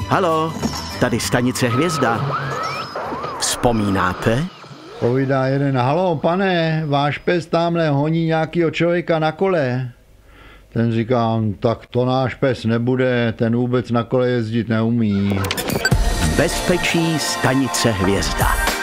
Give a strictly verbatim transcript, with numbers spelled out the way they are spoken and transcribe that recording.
Halo, tady stanice Hvězda. Vzpomínáte? Povídá jeden, halo pane, váš pes tamhle honí nějakýho člověka na kole. Ten říká, tak to náš pes nebude, ten vůbec na kole jezdit neumí. Bezpečí stanice Hvězda.